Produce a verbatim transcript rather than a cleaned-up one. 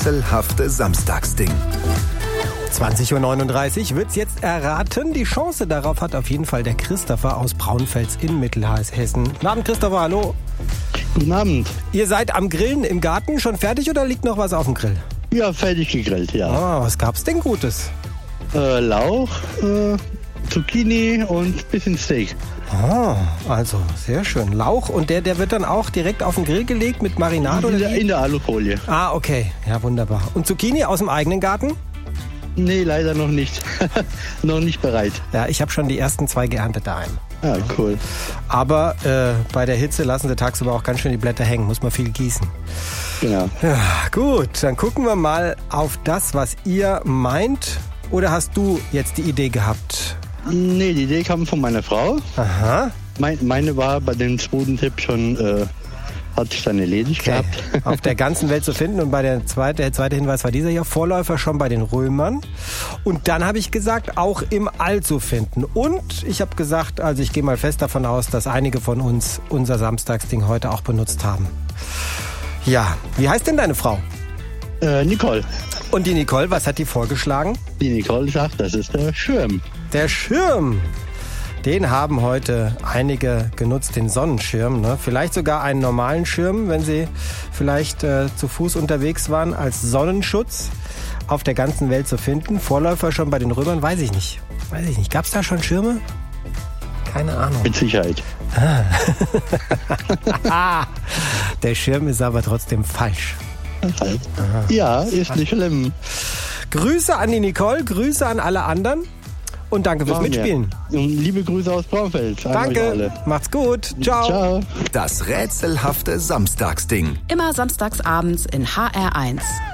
rätselhafte Samstagsding. zwanzig Uhr neununddreißig wird's jetzt erraten. Die Chance darauf hat auf jeden Fall der Christopher aus Braunfels in Mittelhessen. Guten Abend, Christopher, hallo. Guten Abend. Ihr seid am Grillen im Garten schon fertig oder liegt noch was auf dem Grill? Ja, fertig gegrillt, ja. Ah, was gab's denn Gutes? Äh, Lauch, äh, Zucchini und bisschen Steak. Ah, also sehr schön. Lauch und der, der wird dann auch direkt auf den Grill gelegt mit Marinade In oder der, wie? in der Alufolie. Ah, okay. Ja, wunderbar. Und Zucchini aus dem eigenen Garten? Nee, leider noch nicht. Noch nicht bereit. Ja, ich habe schon die ersten zwei geerntet daheim. Ah, cool. Aber äh, bei der Hitze lassen sie tagsüber auch ganz schön die Blätter hängen. Muss man viel gießen. Genau. Ja, gut, dann gucken wir mal auf das, was ihr meint. Oder hast du jetzt die Idee gehabt? Nee, die Idee kam von meiner Frau. Aha. Mein, meine war bei dem zweiten Tipp schon, äh, hat sich dann erledigt Okay. gehabt. Auf der ganzen Welt zu finden. Und bei der zweite, der zweite Hinweis war dieser hier. Vorläufer schon bei den Römern. Und dann habe ich gesagt, auch im All zu finden. Und ich habe gesagt, also ich gehe mal fest davon aus, dass einige von uns unser Samstagsding heute auch benutzt haben. Ja, wie heißt denn deine Frau? Äh, Nicole. Und die Nicole, was hat die vorgeschlagen? Die Nicole sagt, das ist der Schirm. Der Schirm. Den haben heute einige genutzt, den Sonnenschirm. Ne? Vielleicht sogar einen normalen Schirm, wenn sie vielleicht äh, zu Fuß unterwegs waren, als Sonnenschutz auf der ganzen Welt zu finden. Vorläufer schon bei den Römern, weiß ich nicht. Weiß ich nicht. Gab es da schon Schirme? Keine Ahnung. Mit Sicherheit. Ah. Der Schirm ist aber trotzdem falsch. Ja, ist nicht schlimm. Grüße an die Nicole, Grüße an alle anderen und danke fürs Machen wir. Mitspielen. Und liebe Grüße aus Braunfels. an euch Danke, alle. macht's gut. Ciao. Ciao. Das rätselhafte Samstagsding. Immer samstags abends in H R eins.